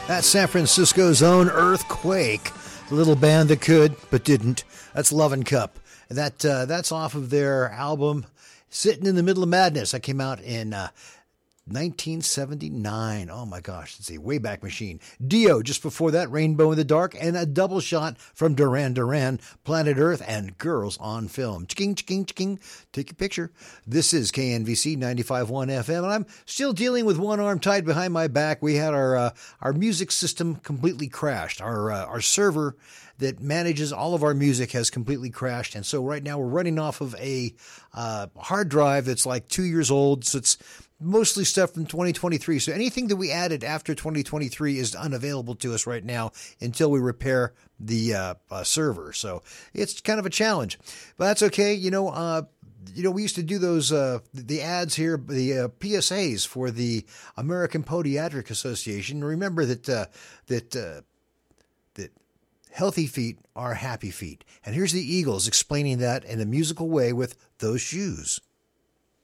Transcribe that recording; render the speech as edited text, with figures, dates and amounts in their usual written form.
That's San Francisco's own Earthquake, the little band that could but didn't. That's Lovin' Cup. That's off of their album Sitting in the Middle of Madness. That came out in 1979. Oh my gosh, it's a Wayback Machine. Dio, just before that, Rainbow in the Dark, and a double shot from Duran Duran, Planet Earth, and Girls on Film. Ching, ching, ching. Take your picture. This is KNVC 95.1 FM, and I'm still dealing with one arm tied behind my back. We had our music system completely crashed. Our server that manages all of our music has completely crashed, and so right now we're running off of a hard drive that's like 2 years old, so it's mostly stuff from 2023. So anything that we added after 2023 is unavailable to us right now until we repair the server. So it's kind of a challenge, but that's okay. We used to do those the ads here, the PSAs for the American Podiatric Association. Remember that healthy feet are happy feet. And here's the Eagles explaining that in a musical way with Those Shoes.